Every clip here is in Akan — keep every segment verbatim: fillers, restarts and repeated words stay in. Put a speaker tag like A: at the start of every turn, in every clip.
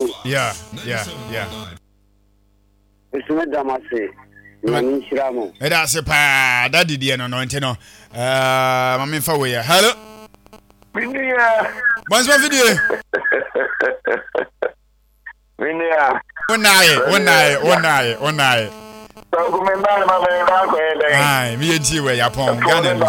A: Yeah, yeah, yeah.
B: It's not Damase. Mami Shiramo.
A: It has a pa, that did no no no. Uh, Mammy Faway. Hello. What's my video?
B: Minia.
A: One night, one night, one night, one night. Aye, me and you were upon Ghana.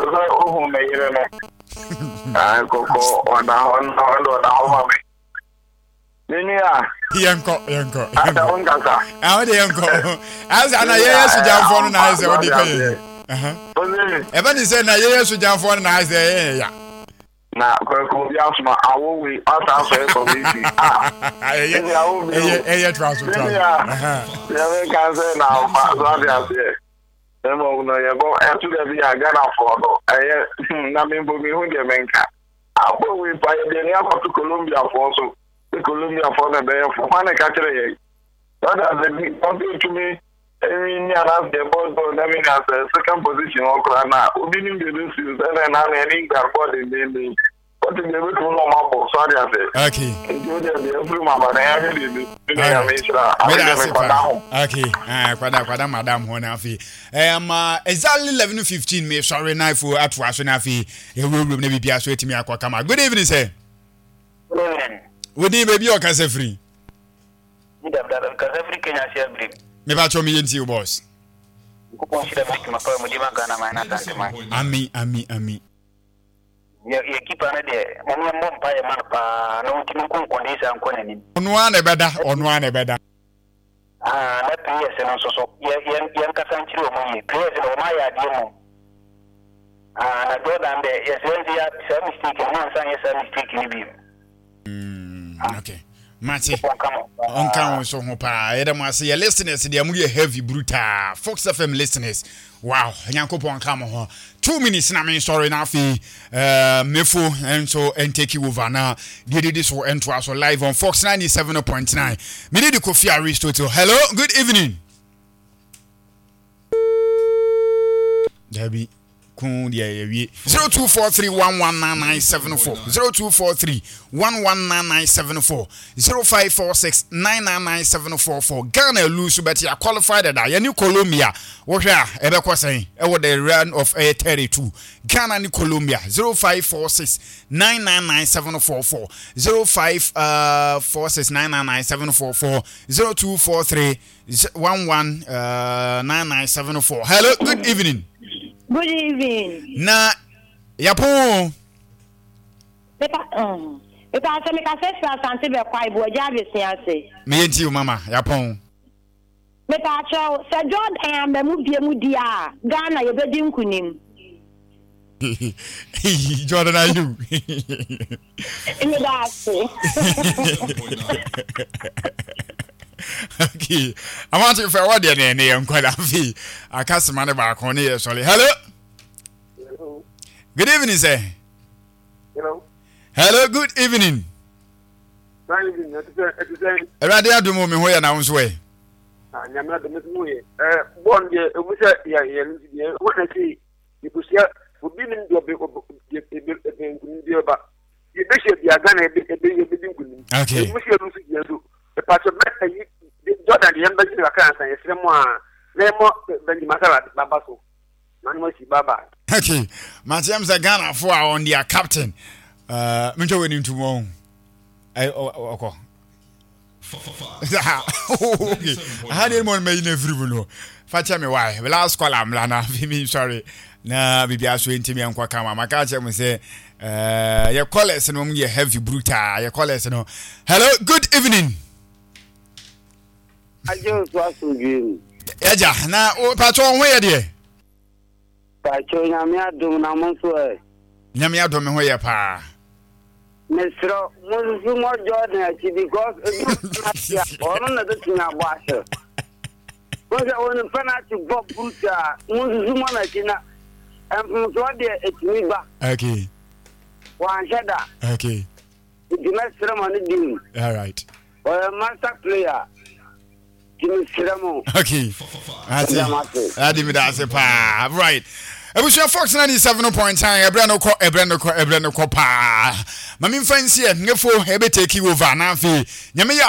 B: I go on the home. Minia.
A: Yanko, Yanko.
B: I don't know.
A: How do you go? As an yes, you jump for an eyes. What do you say? Evan is saying, yes, you jump for an eyes there.
B: Now, I will be outside for me. I
A: am transfer.
B: Never can say now, Father. Then, you go after the Ghana for nothing but me who get menka. I will be by the airport to Colombia for so the Colombia for the day for one catcher. What does it mean to me? Every year, the boss don't have a second position or Krana. We didn't do this, and then I'm any body in the what is the way to know? Sorry, I say.
A: Okay. Okay. Ah, Quada, Quada, Madame Honafi. Um, exactly eleven fifteen. Me sorry, knife for at Washinafi. You will maybe be assured to me. Aquacama. Good evening, sir.
C: Good evening.
A: Would you be your casa free?
C: Good afternoon. Casa free Kenya share free.
A: Me batch me into you, boss. Ami, ami, ami.
C: You keep on there. Mama mom buy a man pa no timu kondisa nkoneni.
A: On one better, on one better.
C: Ah, that yes and so so. Ye ye ye kasanchiro mo ye. Players no ma ya demo. Ah, na go down there. Yes, when they are some mistake, no say yes mistake ni bi.
A: Mm, okay. Mati on can so hopa edem ase your listeners they am heavy brutal Fox F M listeners wow nyankopon kam ho two minutes na me sorry na fi uh mefo and so and take you over now they did this for enter us live on Fox ninety-seven point nine me need Kofi Aristotle. Hello, good evening. Debbie kun dia ye zero two four three one one nine nine seven four zero two four three one one nine nine seven four zero five four six nine nine nine seven four four Ghana lose but you qualified that ya ni Colombia wo hwe a ebe kwasan e wo the round of a thirty-two Ghana ni Colombia zero five four six nine nine nine seven four four zero five four six nine nine nine seven four four zero two four three one one nine nine seven four. Hello, good evening.
D: Good evening.
A: Na yapo.
D: Pepa um. Pepa se me ka se fa sante be kwa ibo ja be sianse.
A: Me enti o mama yapo.
D: Me pa cho se Jordan am be mu bie mu dia. Ghana ye be di nkunim.
A: Jordan are you?
D: Me da se.
A: Okay, I want to for what the name quite a fee. I cast money back on here. Sorry. Hello.
B: Hello.
A: Good evening, sir.
B: Hello.
A: Hello. Good evening.
B: Good evening.
A: Radio do me who announce way.
B: Ah, nyama do me mu ye. Eh, bon ye, e wusa ya ye ye. What I say, you could see obi nim do be e e e nkundi ba. Ye be she bia Ghana e be e be nkundi.
A: Okay.
B: E wusa no si ye do. E pa so be Jordan the embassy la cancer yes mo lemo Benjamin Masala baba so manu si baba.
A: Okay, my teams are Ghana for on their captain uh me to win into one I okay okay I had anyone may never know facha me why the last call am lana me sorry na bibia so ntimi ankwa kama maka che me say uh your callers no me heavy brutal your callers no. Hello, good evening.
B: Ajo so asugin.
A: Eja na o patron ho ye de.
B: Patron nyame adom na mo so e.
A: Nyame adom ho ye pa.
B: Mesro mo so mo Jordan achi because ono na de tinya boase. Mo se ono penalty bob bruta mo so mo na china. Em so de etimi ba.
A: Okay.
B: Wan shada.
A: Okay.
B: The mesro mo ni dim.
A: All right.
B: Or master player.
A: Okay. That's it. That's it. That's it. Right. I wish you Fox ninety-seven point nine. Ebrano ko, ebrano ko, ebrano ko pa. Mami fancy e ngefo ebe take you over na fi. Nyame